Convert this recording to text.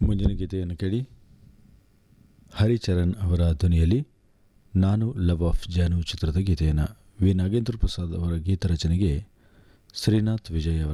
ಮುಂದಿನ ಗೀತೆಯನ್ನು ಕೇಳಿ. ಹರಿಚರಣ್ ಅವರ ಧ್ವನಿಯಲ್ಲಿ ನಾನು ಲವ್ ಆಫ್ ಜಾನು ಚಿತ್ರದ ಗೀತೆಯನ್ನು ವಿ ನಾಗೇಂದ್ರ ಪ್ರಸಾದ್ ಅವರ ಗೀತ ರಚನೆಗೆ ಶ್ರೀನಾಥ್ ವಿಜಯ್ ಅವರ